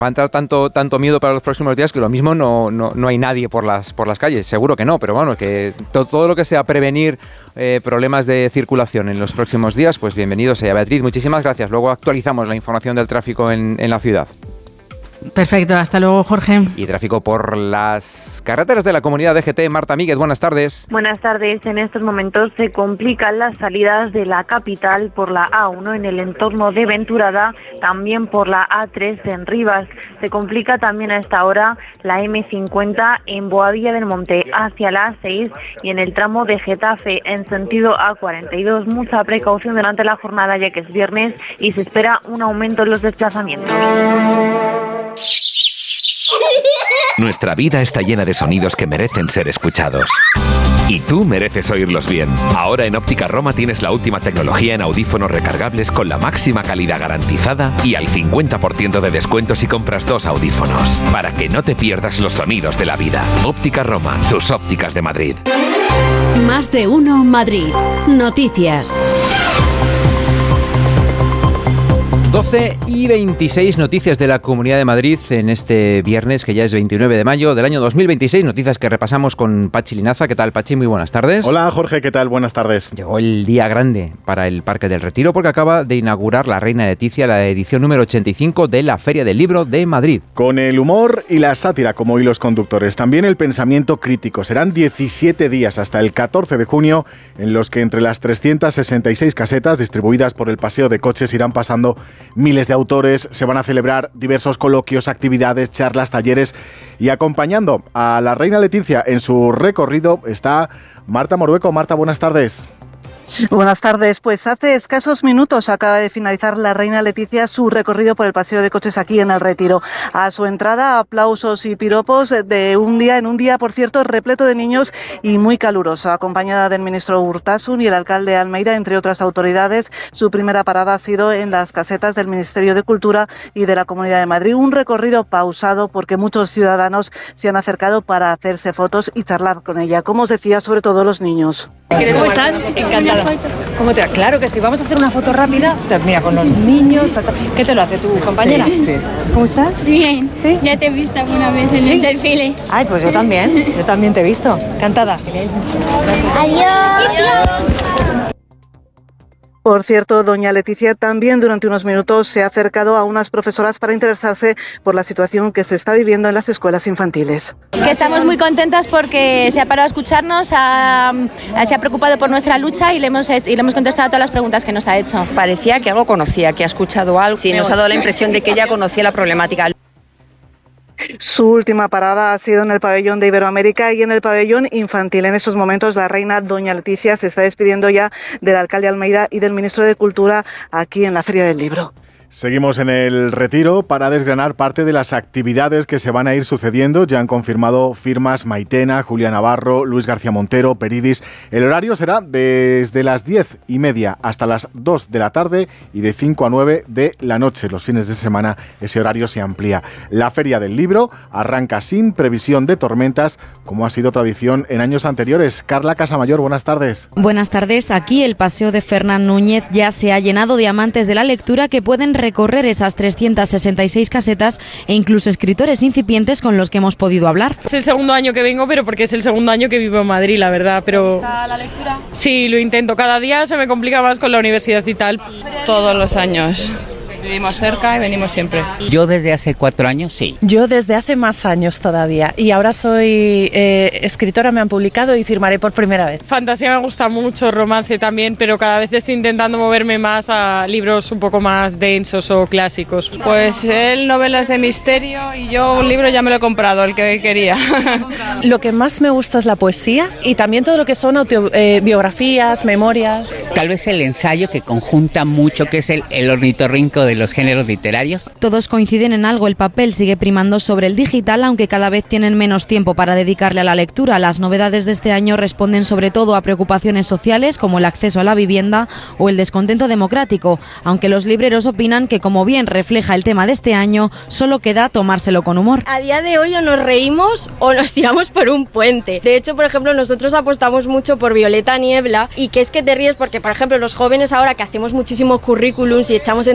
Va a entrar tanto miedo para los próximos días que lo mismo no hay nadie por las calles, seguro que no, pero bueno, que todo lo que sea prevenir problemas de circulación en los próximos días, pues bienvenido sea. Beatriz, muchísimas gracias. Luego actualizamos la información del tráfico en la ciudad. Perfecto, hasta luego, Jorge. Y tráfico por las carreteras de la comunidad DGT. Marta Míguez, buenas tardes. Buenas tardes. En estos momentos se complican las salidas de la capital por la A1 en el entorno de Venturada, también por la A3 en Rivas. Se complica también a esta hora la M50 en Boadilla del Monte hacia la A6 y en el tramo de Getafe en sentido A42. Mucha precaución durante la jornada ya que es viernes y se espera un aumento en los desplazamientos. Nuestra vida está llena de sonidos que merecen ser escuchados. Y tú mereces oírlos bien. Ahora en Óptica Roma tienes la última tecnología en audífonos recargables con la máxima calidad garantizada y al 50% de descuento si compras 2 audífonos. Para que no te pierdas los sonidos de la vida. Óptica Roma, tus ópticas de Madrid. Más de uno Madrid. Noticias. 12:26 noticias de la Comunidad de Madrid en este viernes, que ya es 29 de mayo del año 2026. Noticias que repasamos con Pachi Linaza. ¿Qué tal, Pachi? Muy buenas tardes. Hola, Jorge. ¿Qué tal? Buenas tardes. Llegó el día grande para el Parque del Retiro porque acaba de inaugurar la Reina Leticia la edición número 85 de la Feria del Libro de Madrid. Con el humor y la sátira como hilos conductores, también el pensamiento crítico. Serán 17 días hasta el 14 de junio en los que entre las 366 casetas distribuidas por el paseo de coches irán pasando miles de autores. Se van a celebrar diversos coloquios, actividades, charlas, talleres y acompañando a la Reina Leticia en su recorrido está Marta Morueco. Marta, buenas tardes. Buenas tardes. Pues hace escasos minutos acaba de finalizar la Reina Leticia su recorrido por el paseo de coches aquí en el Retiro. A su entrada, aplausos y piropos en un día, por cierto, repleto de niños y muy caluroso, acompañada del ministro Urtasun y el alcalde de Almeida, entre otras autoridades. Su primera parada ha sido en las casetas del Ministerio de Cultura y de la Comunidad de Madrid. Un recorrido pausado porque muchos ciudadanos se han acercado para hacerse fotos y charlar con ella. Como os decía, sobre todo los niños. ¿Cómo estás? Encantada. ¿Cómo te va? Claro que sí, vamos a hacer una foto rápida. Mira, con los niños. ¿Qué te lo hace tu compañera? Sí. ¿Cómo estás? Bien. ¿Sí? Ya te he visto alguna vez en el desfile. Ay, pues yo también te he visto. Encantada. Adiós. Por cierto, doña Leticia también durante unos minutos se ha acercado a unas profesoras para interesarse por la situación que se está viviendo en las escuelas infantiles. Que estamos muy contentas porque se ha parado a escucharnos, se ha preocupado por nuestra lucha y le hemos contestado a todas las preguntas que nos ha hecho. Parecía que algo conocía, que ha escuchado algo. Sí, nos ha dado la impresión de que ella conocía la problemática. Su última parada ha sido en el pabellón de Iberoamérica y en el pabellón infantil. En estos momentos la reina doña Leticia se está despidiendo ya del alcalde Almeida y del ministro de Cultura aquí en la Feria del Libro. Seguimos en el Retiro para desgranar parte de las actividades que se van a ir sucediendo. Ya han confirmado firmas Maitena, Julia Navarro, Luis García Montero, Peridis. El horario será desde las 10:30 hasta las 2 de la tarde y de 5 a 9 de la noche. Los fines de semana ese horario se amplía. La Feria del Libro arranca sin previsión de tormentas, como ha sido tradición en años anteriores. Carla Casamayor, buenas tardes. Buenas tardes. Aquí el paseo de Fernán Núñez ya se ha llenado de amantes de la lectura que pueden recorrer esas 366 casetas e incluso escritores incipientes con los que hemos podido hablar. Es el segundo año que vengo, pero porque es el segundo año que vivo en Madrid, la verdad. Pero ¿te gusta la lectura? Sí, lo intento. Cada día se me complica más con la universidad y tal. Todos los años. Vivimos cerca y venimos siempre. Yo desde hace 4 años, sí. Yo desde hace más años todavía. Y ahora soy escritora, me han publicado y firmaré por primera vez. Fantasía me gusta mucho, romance también, pero cada vez estoy intentando moverme más a libros un poco más densos o clásicos. Pues él novelas de misterio y yo un libro ya me lo he comprado, el que quería. Lo que más me gusta es la poesía y también todo lo que son biografías, memorias. Tal vez el ensayo que conjunta mucho, que es el ornitorrinco de los géneros literarios. Todos coinciden en algo, el papel sigue primando sobre el digital, aunque cada vez tienen menos tiempo para dedicarle a la lectura. Las novedades de este año responden sobre todo a preocupaciones sociales como el acceso a la vivienda o el descontento democrático, aunque los libreros opinan que, como bien refleja el tema de este año, solo queda tomárselo con humor. A día de hoy o nos reímos o nos tiramos por un puente. De hecho, por ejemplo, nosotros apostamos mucho por Violeta Niebla y que es que te ríes porque, por ejemplo, los jóvenes ahora que hacemos muchísimos currículums y echamos en todas partes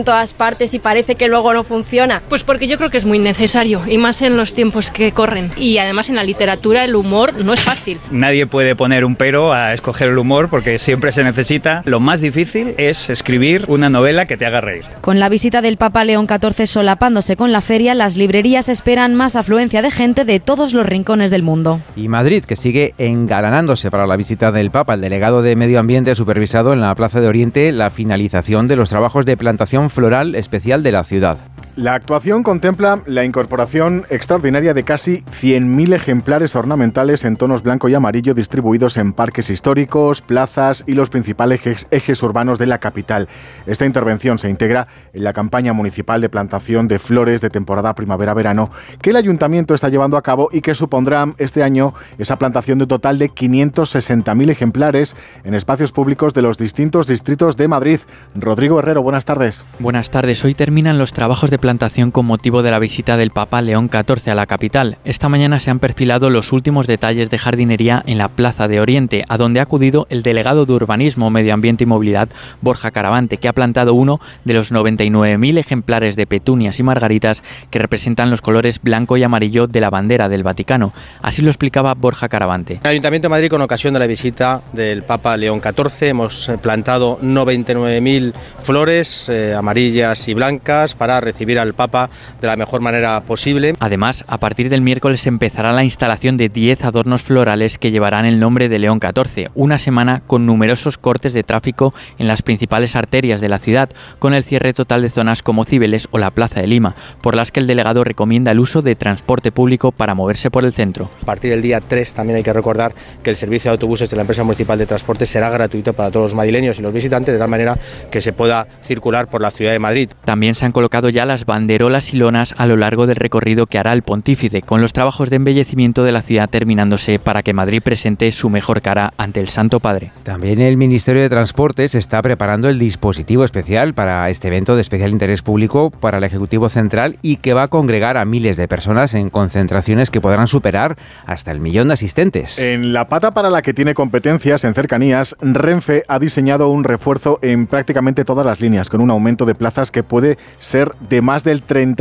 partes y parece que luego no funciona? Pues porque yo creo que es muy necesario, y más en los tiempos que corren. Y además en la literatura el humor no es fácil. Nadie puede poner un pero a escoger el humor porque siempre se necesita. Lo más difícil es escribir una novela que te haga reír. Con la visita del Papa León XIV solapándose con la feria, las librerías esperan más afluencia de gente de todos los rincones del mundo. Y Madrid, que sigue engalanándose para la visita del Papa. El delegado de Medio Ambiente ha supervisado en la Plaza de Oriente la finalización de los trabajos de plantación floral especial de la ciudad. La actuación contempla la incorporación extraordinaria de casi 100.000 ejemplares ornamentales en tonos blanco y amarillo distribuidos en parques históricos, plazas y los principales ejes urbanos de la capital. Esta intervención se integra en la campaña municipal de plantación de flores de temporada primavera-verano que el ayuntamiento está llevando a cabo y que supondrá este año esa plantación de un total de 560.000 ejemplares en espacios públicos de los distintos distritos de Madrid. Rodrigo Herrero, buenas tardes. Buenas tardes. Hoy terminan los trabajos de plantación con motivo de la visita del Papa León XIV a la capital. Esta mañana se han perfilado los últimos detalles de jardinería en la Plaza de Oriente, a donde ha acudido el delegado de Urbanismo, Medio Ambiente y Movilidad, Borja Caravante, que ha plantado uno de los 99.000 ejemplares de petunias y margaritas que representan los colores blanco y amarillo de la bandera del Vaticano. Así lo explicaba Borja Caravante. El Ayuntamiento de Madrid, con ocasión de la visita del Papa León XIV, hemos plantado 99.000 flores amarillas y blancas para recibir al Papa de la mejor manera posible. Además, a partir del miércoles empezará la instalación de 10 adornos florales que llevarán el nombre de León XIV, una semana con numerosos cortes de tráfico en las principales arterias de la ciudad, con el cierre total de zonas como Cibeles o la Plaza de Lima, por las que el delegado recomienda el uso de transporte público para moverse por el centro. A partir del día 3 también hay que recordar que el servicio de autobuses de la empresa municipal de transporte será gratuito para todos los madrileños y los visitantes, de tal manera que se pueda circular por la ciudad de Madrid. También se han colocado ya las banderolas y lonas a lo largo del recorrido que hará el pontífice, con los trabajos de embellecimiento de la ciudad terminándose para que Madrid presente su mejor cara ante el Santo Padre. También el Ministerio de Transportes está preparando el dispositivo especial para este evento de especial interés público para el Ejecutivo Central y que va a congregar a miles de personas en concentraciones que podrán superar hasta el 1.000.000 de asistentes. En la pata para la que tiene competencias en cercanías, Renfe ha diseñado un refuerzo en prácticamente todas las líneas, con un aumento de plazas que puede ser de más del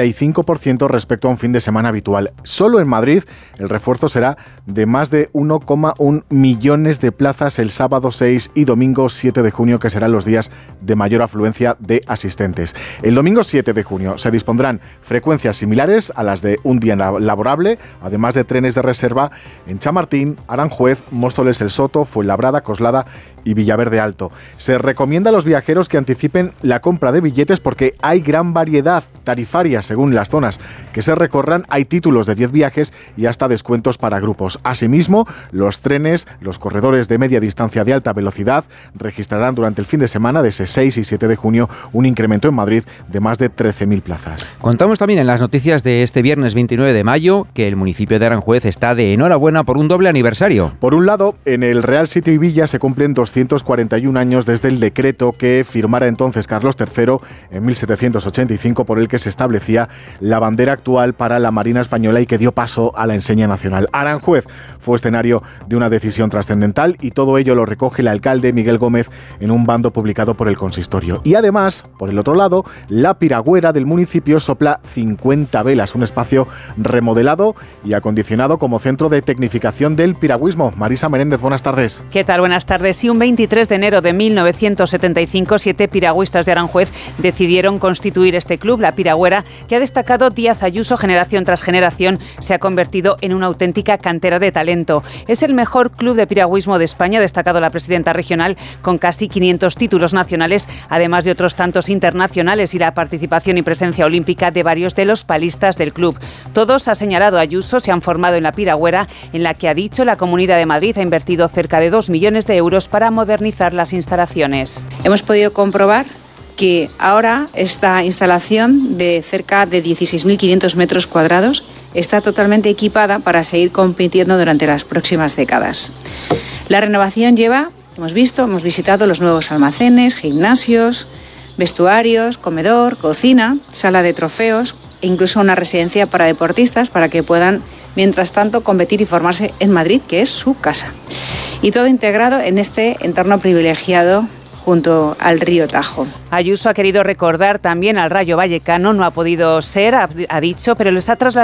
35% respecto a un fin de semana habitual. Solo en Madrid el refuerzo será de más de 1,1 millones de plazas el sábado 6 y domingo 7 de junio, que serán los días de mayor afluencia de asistentes. El domingo 7 de junio se dispondrán frecuencias similares a las de un día laborable, además de trenes de reserva en Chamartín, Aranjuez, Móstoles el Soto, Fuenlabrada, Coslada y Villaverde Alto. Se recomienda a los viajeros que anticipen la compra de billetes porque hay gran variedad tarifaria según las zonas que se recorran. Hay títulos de 10 viajes y hasta descuentos para grupos. Asimismo, los trenes, los corredores de media distancia de alta velocidad registrarán durante el fin de semana de ese 6 y 7 de junio un incremento en Madrid de más de 13.000 plazas. Contamos también en las noticias de este viernes 29 de mayo que el municipio de Aranjuez está de enhorabuena por un doble aniversario. Por un lado, en el Real Sitio y Villa se cumplen 241 años desde el decreto que firmara entonces Carlos III en 1785, por el que se establecía la bandera actual para la Marina Española y que dio paso a la enseña nacional. Aranjuez fue escenario de una decisión trascendental y todo ello lo recoge el alcalde Miguel Gómez en un bando publicado por el consistorio. Y además, por el otro lado, la piragüera del municipio sopla 50 velas, un espacio remodelado y acondicionado como centro de tecnificación del piragüismo. Marisa Meréndez, buenas tardes. ¿Qué tal? Buenas tardes. Y un 23 de enero de 1975, 7 piragüistas de Aranjuez decidieron constituir este club, la Piragüera, que ha destacado Díaz Ayuso generación tras generación, se ha convertido en una auténtica cantera de talento. Es el mejor club de piragüismo de España, ha destacado la presidenta regional, con casi 500 títulos nacionales, además de otros tantos internacionales y la participación y presencia olímpica de varios de los palistas del club. Todos, ha señalado Ayuso, se han formado en la Piragüera, en la que, ha dicho, la Comunidad de Madrid ha invertido cerca de 2 millones de euros para modernizar las instalaciones. Hemos podido comprobar que ahora esta instalación de cerca de 16.500 metros cuadrados está totalmente equipada para seguir compitiendo durante las próximas décadas. La renovación hemos visitado los nuevos almacenes, gimnasios, vestuarios, comedor, cocina, sala de trofeos e incluso una residencia para deportistas para que puedan, mientras tanto, competir y formarse en Madrid, que es su casa. Y todo integrado en este entorno privilegiado junto al río Tajo. Ayuso ha querido recordar también al Rayo Vallecano, no ha podido ser, ha dicho, pero les ha trasladado